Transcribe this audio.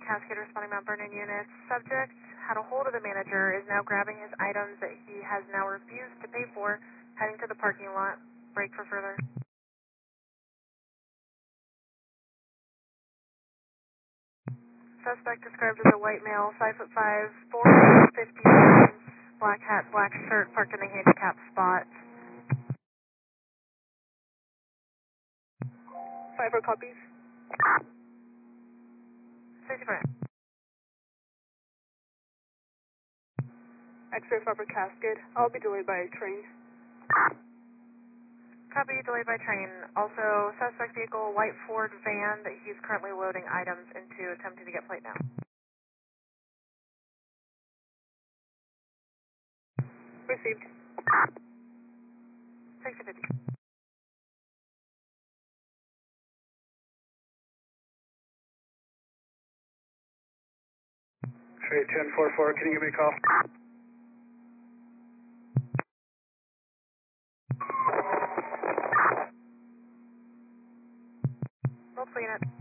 Cascade responding Mount Vernon units. Subject had a hold of the manager, is now grabbing his items that he has now refused to pay for, heading to the parking lot. Break for further. Suspect described as a white male, 5'5", 450 pounds, black hat, black shirt, parked in a handicap spot. 5-4 copies. 64. X-ray 5 Cascade. I'll be delayed by a train. Copy, delayed by train. Also, suspect vehicle, white Ford van that he's currently loading items into, attempting to get plate now. Received. 6050. Straight 1044, can you give me a call? Multiple units.